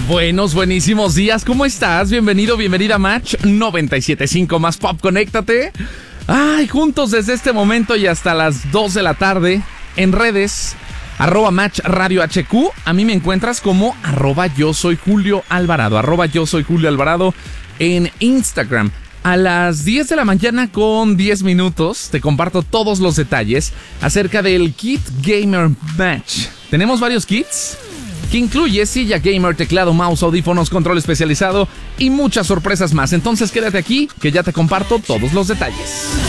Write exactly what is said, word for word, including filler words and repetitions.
Buenos, buenísimos días, ¿cómo estás? Bienvenido, bienvenida a Match noventa y siete punto cinco más Pop, conéctate. Ay, juntos desde este momento y hasta las dos de la tarde en redes, arroba Match Radio H Q. A mí me encuentras como arroba yo soy Julio Alvarado, arroba yo soy Julio Alvarado en Instagram. A las diez de la mañana con diez minutos te comparto todos los detalles acerca del Kit Gamer Match. Tenemos varios kits que incluye silla gamer, teclado, mouse, audífonos, control especializado y muchas sorpresas más. Entonces quédate aquí que ya te comparto todos los detalles.